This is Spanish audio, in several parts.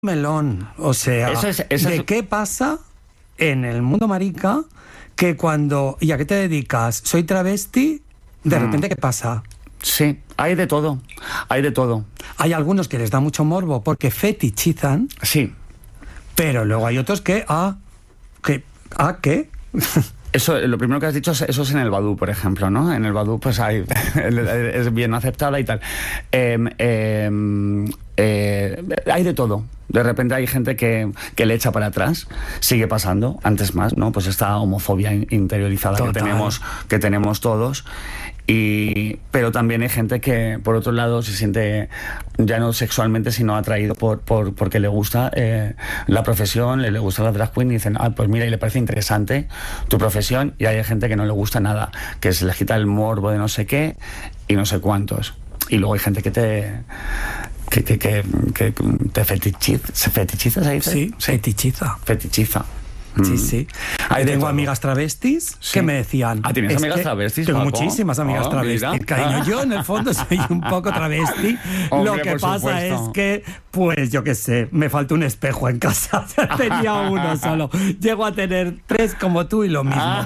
melón, o sea, ¿de qué pasa en el mundo marica que cuando... ¿Y a qué te dedicas? ¿Soy travesti? De repente, ¿qué pasa? Sí, hay de todo, hay de todo. Hay algunos que les da mucho morbo porque fetichizan. Sí. Pero luego hay otros que... ¿qué? Eso, lo primero que has dicho, eso es en el Badoo, por ejemplo, ¿no? En el Badoo, pues es bien aceptada y tal. Hay de todo. De repente hay gente que le echa para atrás. Sigue pasando, antes más, ¿no? Pues esta homofobia interiorizada que tenemos todos. Pero también hay gente que, por otro lado, se siente ya no sexualmente, sino atraído porque le gusta la profesión, le gusta la drag queen y dicen, pues mira, y le parece interesante tu profesión, y hay gente que no le gusta nada, que se le quita el morbo de no sé qué y no sé cuántos. Y luego hay gente que te fetichiza, ¿se dice? Sí, fetichiza. Sí, sí. Tengo amigas travestis que me decían... ¿Tienes amigas travestis, Tengo Paco? muchísimas amigas travestis. Mira. Cariño, yo en el fondo soy un poco travesti. Hombre, lo que pasa supuesto. es que, pues yo qué sé, me falta un espejo en casa. Tenía uno solo. Llego a tener 3 como tú y lo mismo.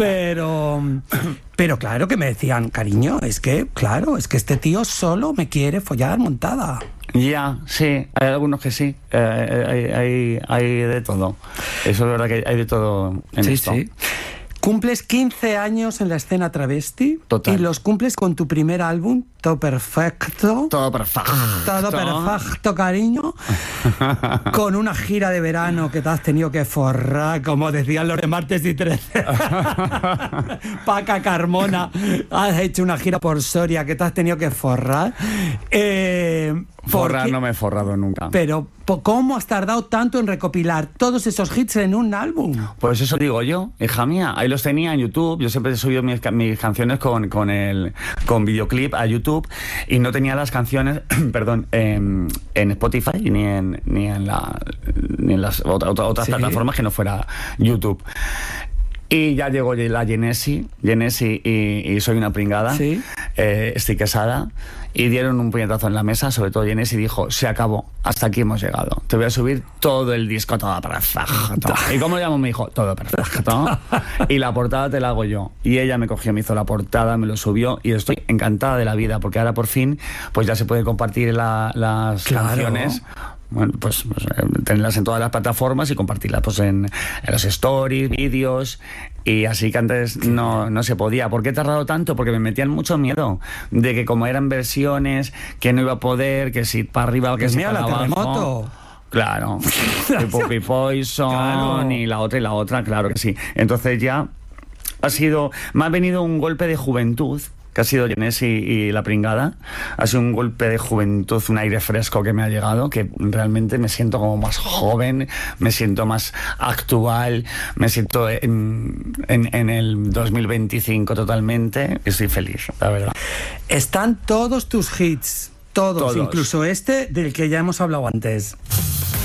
Pero claro que me decían, cariño, es que este tío solo me quiere follar montada. Ya, sí, hay algunos que sí, hay de todo. Eso es verdad que hay de todo en esto. Sí. Cumples 15 años en la escena travesti. Total. Y los cumples con tu primer álbum, Todo Perfecto. Todo perfecto. Todo perfecto, cariño. Con una gira de verano que te has tenido que forrar, como decían los de Martes y 13. Paca Carmona. Has hecho una gira por Soria que te has tenido que forrar. Forrar no me he forrado nunca. Pero, ¿cómo has tardado tanto en recopilar todos esos hits en un álbum? Pues eso digo yo, hija mía. Ahí los tenía en YouTube. Yo siempre he subido mis canciones con videoclip a YouTube, y no tenía las canciones, perdón, en Spotify ni en las otras plataformas que no fuera YouTube. Y ya llegó la Genesi y Soy una pringada. Sí. Estoy casada. Y dieron un puñetazo en la mesa, sobre todo Genesi dijo, se acabó, hasta aquí hemos llegado. Te voy a subir todo el disco, todo perfecto. ¿Y cómo lo llamo? Me dijo, todo perfecto. Y la portada te la hago yo. Y ella me cogió, me hizo la portada, me lo subió, y estoy encantada de la vida, porque ahora por fin pues ya se puede compartir las canciones. Bueno, pues tenerlas en todas las plataformas y compartirlas pues en los stories, vídeos, y así que antes no se podía. ¿Por qué he tardado tanto? Porque me metían mucho miedo de que como eran versiones, que no iba a poder, que si para arriba o que si para abajo. Terremoto. Claro. Y Puppy Poison, claro. Y la otra, claro que sí. Entonces ya me ha venido un golpe de juventud, que ha sido Genesi y La Pringada. Ha sido un golpe de juventud, un aire fresco que me ha llegado, que realmente me siento como más joven, me siento más actual, me siento en el 2025 totalmente. Estoy feliz, la verdad. Están todos tus hits, todos, incluso este del que ya hemos hablado antes.